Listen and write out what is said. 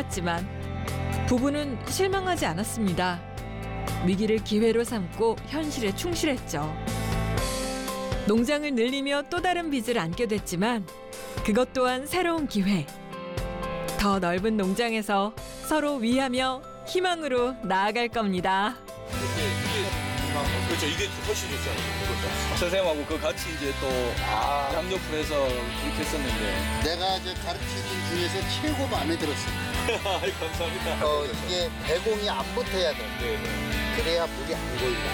해봤지만 부부는 실망하지 않았습니다. 위기를 기회로 삼고 현실에 충실했죠. 농장을 늘리며 또 다른 빚을 안게 됐지만 그것 또한 새로운 기회. 더 넓은 농장에서 서로 위하며 희망으로 나아갈 겁니다. 그렇죠. 이게 훨씬 좋잖아요. 그렇죠. 선생님하고 그 같이 이제 또 양옆으로 해서 그렇게 했었는데. 내가 가르치는 중에서 최고 마음에 들었어요. 감사합니다. 이게 배공이 안 붙어야 돼. 네. 그래야 물이 안 고인다.